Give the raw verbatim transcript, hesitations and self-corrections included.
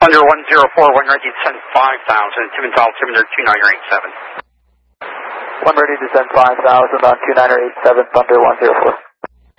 Thunder one zero four, one ready to descend five thousand, Tim and Tal, Tim, two niner eight seven. one ready to descend five thousand on two niner eight seven, Thunder one zero four.